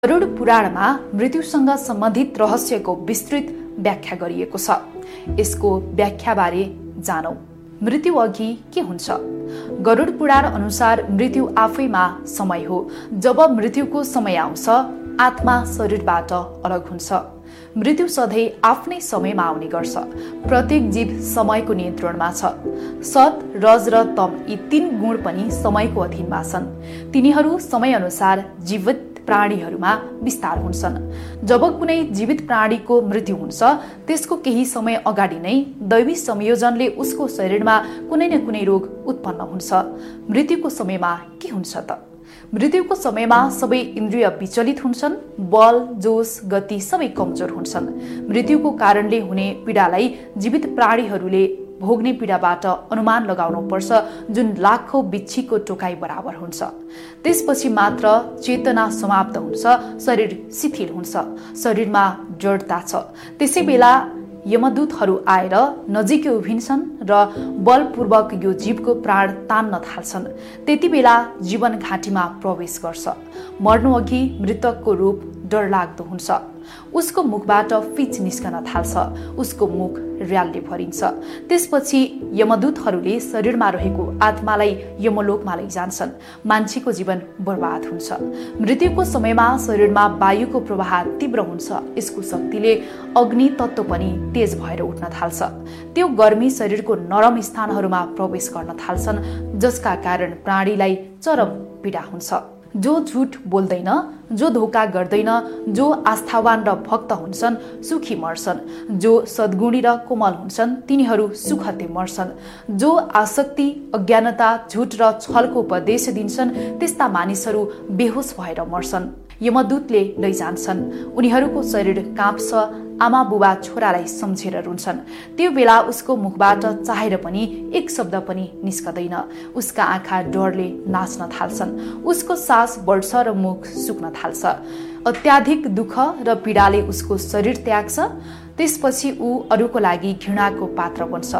गरुड पुराणमा मृत्युसँग सम्बन्धित रहस्यको विस्तृत व्याख्या गरिएको छ। यसको व्याख्याबारे जानौं। मृत्यु अघि के हुन्छ? गरुड पुराण अनुसार मृत्यु आफैमा समय हो। जब मृत्युको समय आउँछ, आत्मा शरीरबाट अलग हुन्छ। मृत्यु सधैँ आफ्नै समयमा आउने गर्छ। प्रत्येक जीव समयको नियन्त्रणमा छ। सत, रज र तम यी 3 गुण पनि समयको अधीनमा छन्। तिनीहरू समयअनुसार जीवित प्राणीहरूमा विस्तार हुन्छन्। जब कुनै जीवित प्राणीको मृत्यु हुन्छ, त्यसको केही समय अगाडि नै दैवी संयोजनले उसको शरीरमा कुनै न कुनै रोग उत्पन्न हुन्छ। मृत्युको समयमा के हुन्छ त? मृत्युको समयमा सबै इन्द्रिय विचलित हुन्छन्। बल, जोश, गति सबै कमजोर हुन्छन्। मृत्युको कारणले हुने पीडालाई जीवित प्राणीहरूले भोग्ने पीडाबाट अनुमान लगाउनु पर्छ, जुन लाखौं बिच्छीको टोकाई बराबर हुन्छ। त्यसपछि मात्र चेतना समाप्त हुन्छ, शरीर शिथिल हुन्छ, शरीरमा जडता छ। त्यसै बेला यमदूतहरू आएर नजिकै उभिन्छन् र बलपूर्वक यो जीवको प्राण तान्न थाल्छन्। त्यति बेला जीवन घाँटीमा प्रवेश गर्छ। मर्नु अघि मृतकको रूप डरलाग्दो हुन्छ। उसको मुखबाट फिच निस्कन थाल्छ। उसको मुख र्यालले भरिन्छ। त्यसपछि यमदूतहरूले शरीरमा रहेको आत्मालाई यमलोकमा लैजान्छन्। मान्छेको जीवन बर्बाद हुन्छ। मृत्युको समयमा शरीरमा वायुको प्रवाह तीव्र हुन्छ। यसको शक्तिले अग्नि तत्त्व पनि तेज भएर उठ्न थाल्छ। त्यो गर्मी शरीरको नरम स्थानहरूमा प्रवेश गर्न थाल्छन्, जसका कारण प्राणीलाई चरम पीडा हुन्छ। जो झुट बोल्दैन, जो धोका गर्दैन, जो आस्थावान र भक्त हुन्छन्, सुखी मर्छन्। जो सद्गुणी र कोमल हुन्छन्, तिनीहरू सुखते मर्छन्। जो आसक्ति, अज्ञानता, झुट र छलको उपदेश दिन्छन्, त्यस्ता मानिसहरू बेहोस भएर मर्छन्। यमदूतले लैजान्छन्। उनीहरूको शरीर काँप्छ। आमा बुबा छोरालाई सम्झेर रुन्छन्। त्यो बेला उसको मुखबाट चाहेर पनि एक शब्द पनि निस्कदैन। उसका आँखा डरले नाच्न थाल्छन्। उसको सास बढ्छ र मुख सुक्न थाल्छ। अत्याधिक दुःख र पीडाले उसको शरीर त्याग्छ। त्यसपछि ऊ अरूको लागि घृणाको पात्र बन्छ।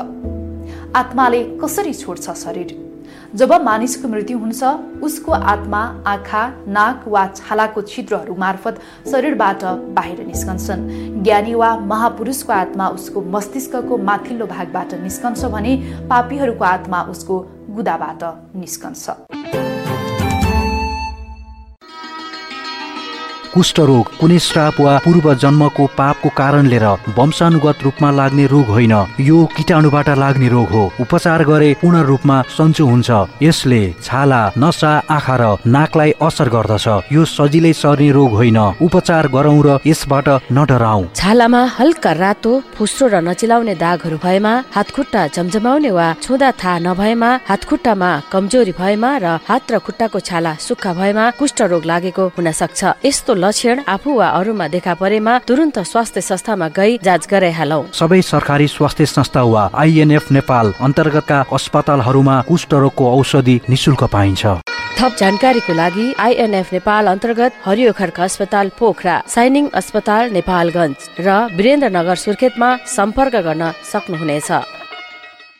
आत्माले कसरी छोड्छ शरीर? जब मानिसको मृत्यु हुन्छ, उसको आत्मा आँखा, नाक वा छालाको छिद्रहरू मार्फत शरीरबाट बाहिर निस्कन्छन्। ज्ञानी वा महापुरुषको आत्मा उसको मस्तिष्कको माथिल्लो भागबाट निस्कन्छ भने पापीहरूको आत्मा उसको गुदाबाट निस्कन्छ। कुष्ठरोग कुनै श्राप वा पूर्व जन्मको पापको कारणले र वंशानुगत रूपमा लाग्ने रोग होइन। यो कीटाणुबाट लाग्ने रोग हो। उपचार गरे पूर्ण रूपमा सन्चो हुन्छ। यसले छाला, नसा, आँखा र नाकलाई असर गर्दछ। यो सजिलै सर्ने रोग होइन। उपचार गरौँ र यसबाट नडराउँ। छालामा हल्का रातो, फुस्रो र नचिलाउने दागहरू भएमा, हातखुट्टा झमझमाउने वा छुँदा थाहा नभएमा, हातखुट्टामा कमजोरी भएमा र हात र खुट्टाको छाला सुक्खा भएमा कुष्ठरोग लागेको हुन सक्छ। यस्तो लक्षण आफू वा अरूमा देखा परेमा तुरुन्त स्वास्थ्य संस्थामा गई जाँच गराइहालौ। सबै सरकारी स्वास्थ्य संस्था वा INF नेपाल अन्तर्गतका अस्पतालहरूमा कुष्ठरोगको औषधि निशुल्क पाइन्छ। थप जानकारीको लागि INF नेपाल अन्तर्गत हरियो खड्क अस्पताल पोखरा, साइनिङ अस्पताल नेपालगञ्ज र वीरेन्द्रनगर सुर्खेतमा सम्पर्क गर्न सक्नुहुनेछ।